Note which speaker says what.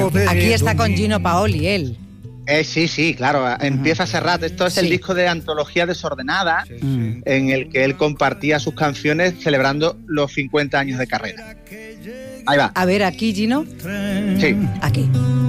Speaker 1: Aquí está con Gino Paoli, él.
Speaker 2: Sí, claro, empieza Serrat. Esto es el disco de Antología Desordenada, en el que él compartía sus canciones celebrando los 50 años de carrera. Ahí va.
Speaker 1: A ver, aquí, Gino.
Speaker 2: Sí.
Speaker 1: Aquí.